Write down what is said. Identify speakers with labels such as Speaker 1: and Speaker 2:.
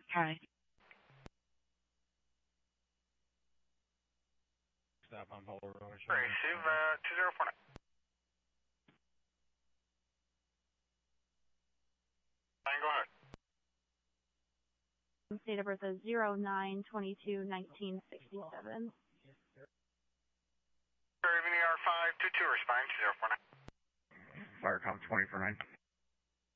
Speaker 1: Hi.
Speaker 2: Stop on Boulder Road.
Speaker 3: Receive 2049. Go ahead.
Speaker 4: Date of birth is 09/22/1967.
Speaker 3: Raven ER 522, respond 2049.
Speaker 2: Firecom 2049.